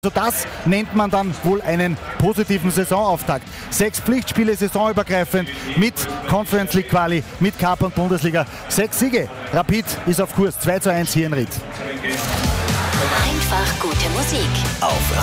Also das nennt man dann wohl einen positiven Saisonauftakt. 6 Pflichtspiele saisonübergreifend mit Conference League Quali, mit Cup und Bundesliga. 6 Siege. Rapid ist auf Kurs. 2:1 hier in Ried. Einfach gute Musik. Auf